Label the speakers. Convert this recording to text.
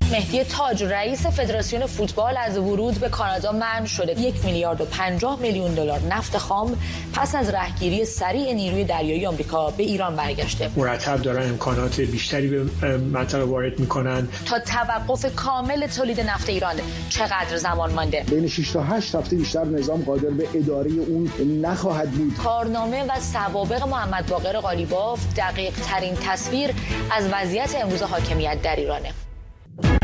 Speaker 1: مهدی تاج رئیس فدراسیون فوتبال از ورود به کانادا منع شده. 1,050 میلیون دلار نفت خام پس از رهگیری سریع نیروی دریایی آمریکا به ایران برگشته.
Speaker 2: مرتب دارن امکانات بیشتری به منطقه وارد میکنن.
Speaker 1: تا توقف کامل تولید نفت ایران چقدر زمان مانده؟
Speaker 3: بین 6 تا 8 هفته بیشتر نظام قادر به اداره اون نخواهد بود.
Speaker 1: کارنامه و سوابق محمد باقر قالیباف دقیق ترین تصویر از وضعیت امروز حاکمیت در ایرانه.